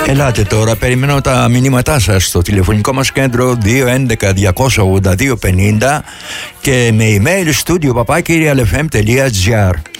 Ελάτε τώρα, περιμένω τα μηνύματά σας στο τηλεφωνικό μας κέντρο 211-282-50 και με email studio@realfm.gr.